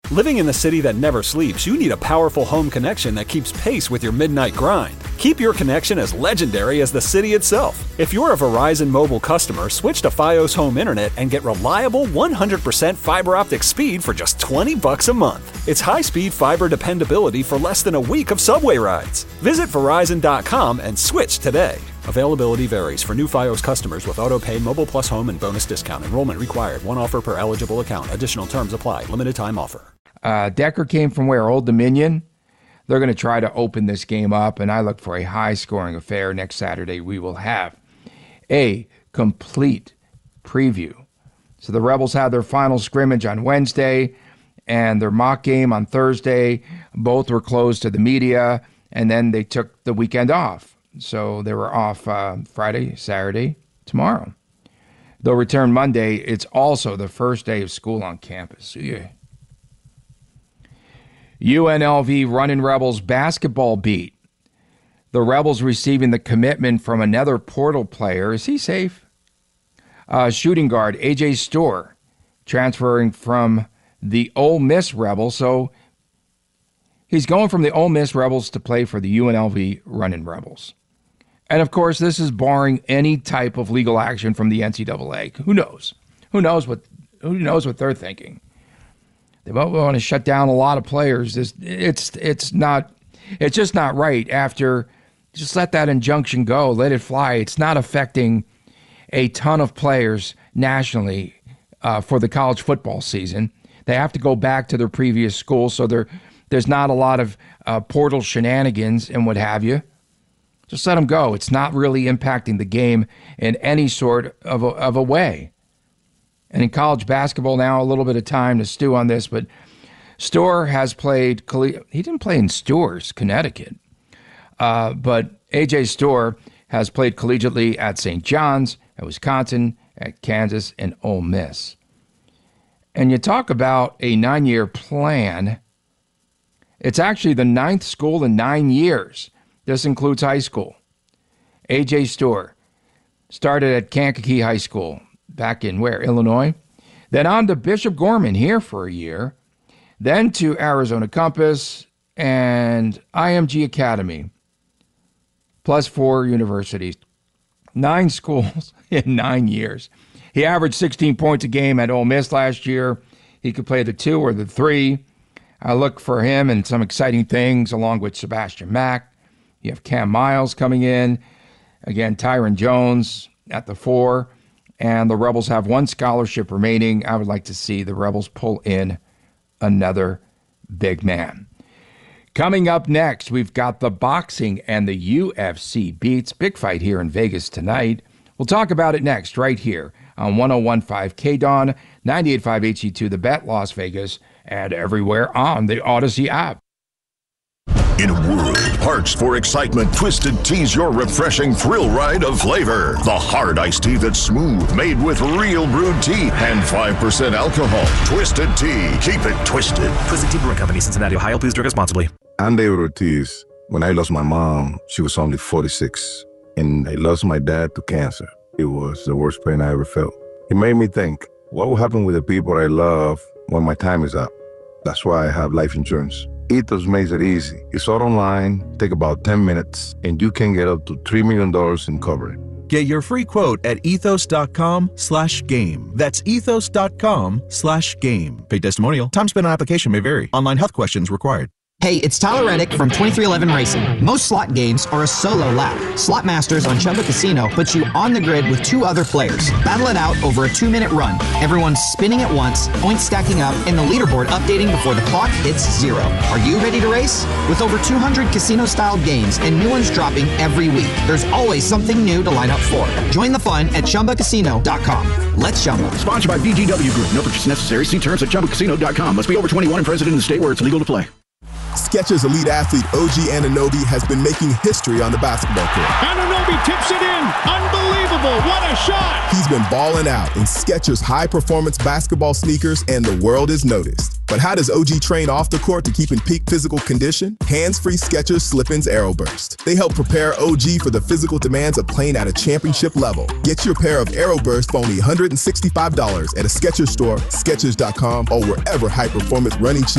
Living in the city that never sleeps, you need a powerful home connection that keeps pace with your midnight grind. Keep your connection as legendary as the city itself. If you're a Verizon Mobile customer, switch to Fios Home Internet and get reliable 100% fiber optic speed for just $20 a month. It's high-speed fiber dependability for less than a week of subway rides. Visit Verizon.com and switch today. Availability varies for new Fios customers with auto-pay, Mobile Plus Home, and bonus discount. Enrollment required. One offer per eligible account. Additional terms apply. Limited time offer. Decker came from where? Old Dominion? They're going to try to open this game up, and I look for a high-scoring affair. Next Saturday, we will have a complete preview. So the Rebels had their final scrimmage on Wednesday and their mock game on Thursday. Both were closed to the media, and then they took the weekend off. So they were off Friday, Saturday, tomorrow. They'll return Monday. It's also the first day of school on campus. Yeah. UNLV Runnin' Rebels basketball beat. The Rebels receiving the commitment from another portal player. Is he safe? Shooting guard AJ Storr transferring from the Ole Miss Rebels. So he's going from the Ole Miss Rebels to play for the UNLV Runnin' Rebels. And of course, this is barring any type of legal action from the NCAA. Who knows? Who knows what they're thinking? They want to shut down a lot of players. It's just not right. After, just let that injunction go. Let it fly. It's not affecting a ton of players nationally for the college football season. They have to go back to their previous school, so there's not a lot of portal shenanigans and what have you. Just let them go. It's not really impacting the game in any sort of a way. And in college basketball now, a little bit of time to stew on this, but Storr has played, he didn't play in Storrs, Connecticut, but A.J. Storr has played collegiately at St. John's, at Wisconsin, at Kansas, and Ole Miss. And you talk about a 9-year plan. It's actually the 9th school in 9 years. This includes high school. A.J. Storr started at Kankakee High School. Back in where? Illinois. Then on to Bishop Gorman here for a year. Then to Arizona Compass and IMG Academy. Plus 4 universities. 9 schools in 9 years. He averaged 16 points a game at Ole Miss last year. He could play the 2 or the 3. I look for him and some exciting things along with Sebastian Mack. You have Cam Miles coming in. Again, Tyron Jones at the 4. And the Rebels have 1 scholarship remaining. I would like to see the Rebels pull in another big man. Coming up next, we've got the boxing and the UFC beats. Big fight here in Vegas tonight. We'll talk about it next right here on 101.5 KDAWN, 98.5 HC2, The Bet, Las Vegas, and everywhere on the Odyssey app. In a world parched for excitement, Twisted Tea's your refreshing thrill ride of flavor. The hard iced tea that's smooth, made with real brewed tea and 5% alcohol. Twisted Tea. Keep it twisted. Twisted Tea Brewing Company, Cincinnati, Ohio. Please drink responsibly. I'm David Ortiz. When I lost my mom, she was only 46. And I lost my dad to cancer. It was the worst pain I ever felt. It made me think, what will happen with the people I love when my time is up? That's why I have life insurance. Ethos makes it easy. It's all online, take about 10 minutes, and you can get up to $3 million in coverage. Get your free quote at ethos.com/game. That's ethos.com/game. Paid testimonial. Time spent on application may vary. Online health questions required. Hey, it's Tyler Reddick from 2311 Racing. Most slot games are a solo lap. Slot Masters on Chumba Casino puts you on the grid with 2 other players. Battle it out over a 2-minute run. Everyone's spinning at once, points stacking up, and the leaderboard updating before the clock hits 0. Are you ready to race? With over 200 casino-style games and new ones dropping every week, there's always something new to line up for. Join the fun at ChumbaCasino.com. Let's Chumba. Sponsored by VGW Group. No purchase necessary. See terms at ChumbaCasino.com. Must be over 21 and present in the state where it's legal to play. Skechers elite athlete OG Anunoby has been making history on the basketball court. Anunoby tips it in. Unbelievable. What a shot. He's been balling out in Skechers high-performance basketball sneakers, and the world is noticed. But how does OG train off the court to keep in peak physical condition? Hands-free Skechers Slip-ins AeroBurst. They help prepare OG for the physical demands of playing at a championship level. Get your pair of AeroBurst for only $165 at a Skechers store, Skechers.com, or wherever high-performance running shoes